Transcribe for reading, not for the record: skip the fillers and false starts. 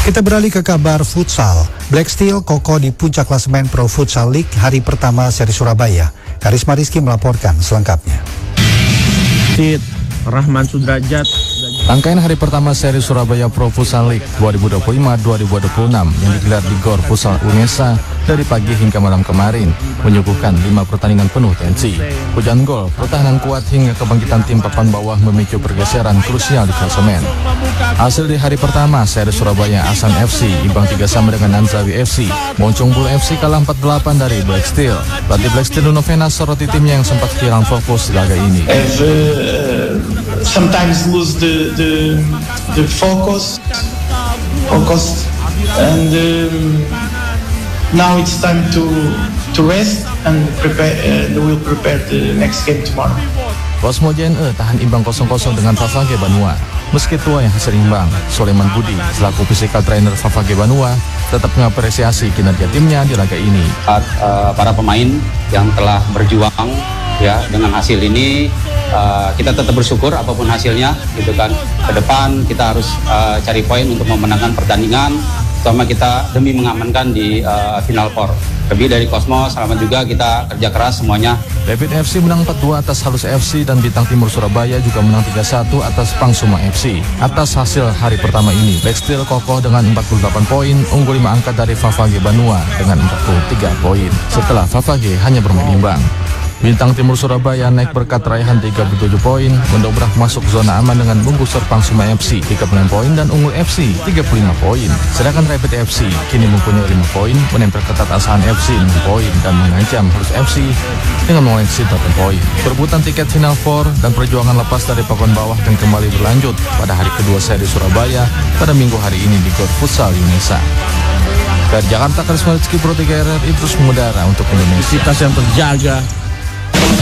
Kita beralih ke kabar futsal. Black Steel kokoh di puncak klasemen Pro Futsal League hari pertama seri Surabaya. Karisma Rizky melaporkan selengkapnya. Rahman Sudrajat. Rangkaian hari pertama seri Surabaya Pro Futsal League 2025-2026 yang digelar di Gor Futsal Unesa dari pagi hingga malam kemarin menyuguhkan 5 pertandingan penuh tensi. Hujan gol, pertahanan kuat hingga kebangkitan tim papan bawah memicu pergeseran krusial di klasemen. Hasil di hari pertama seri Surabaya, Asan FC imbang 3 sama dengan Nanzawi FC. Moncong Bulu FC kalah 4-8 dari Black Steel. Pelatih Black Steel Nuno Venas soroti timnya yang sempat hilang fokus di laga ini. Sometimes lose the focus and now it's time to rest and prepare. We'll prepare the next game tomorrow. Cosmo JNE tahan imbang 0-0 dengan Favage Banua. Meski tua yang hasil imbang, Soleman Budi selaku physical trainer Favage Banua tetap mengapresiasi kinerja timnya di laga ini. Para pemain yang telah berjuang ya dengan hasil ini, kita tetap bersyukur apapun hasilnya gitu kan. Ke depan kita harus cari poin untuk memenangkan pertandingan, terutama kita demi mengamankan di final 4. Lebih dari Cosmo, selamat juga, kita kerja keras semuanya. Rapid FC menang 4-2 atas Halus FC dan Bintang Timur Surabaya juga menang 3-1 atas Pangsuma FC. Atas hasil hari pertama ini, Black Steel kokoh dengan 48 poin, unggul 5 angka dari Favage Banua dengan 43 poin. Setelah Favage hanya bermain imbang. Bintang Timur Surabaya naik berkat raihan 37 poin, mendobrak masuk zona aman dengan menggusur Pangsuma FC 39 poin dan Unggul FC 35 poin. Sedangkan Rapid FC kini mempunyai 5 poin, menempel ketat Asahan FC 6 poin dan mengancam Halus FC dengan mengoleksi 8 poin. Perebutan tiket final 4 dan perjuangan lepas dari papan bawah akan kembali berlanjut pada hari kedua seri Surabaya pada Minggu hari ini di Gor Futsal Unesa. Dari Jakarta, Karisma Rizky Pro 3 RRI terus mengudara untuk Indonesia. Kita yang terjaga,